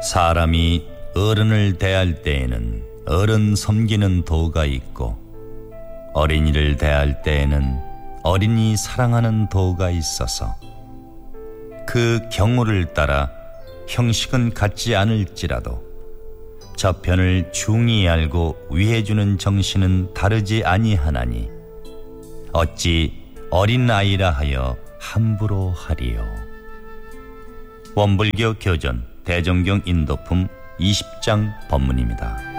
사람이 어른을 대할 때에는 어른 섬기는 도가 있고 어린이를 대할 때에는 어린이 사랑하는 도가 있어서 그 경우를 따라 형식은 같지 않을지라도 저편을 중히 알고 위해주는 정신은 다르지 아니하나니 어찌 어린아이라 하여 함부로 하리요. 원불교 교전 대종경 인도품 20장 법문입니다.